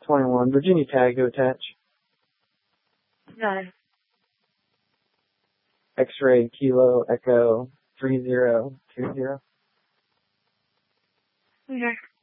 21. Virginia tag to attach. No. X-ray Kilo Echo 3020. Okay.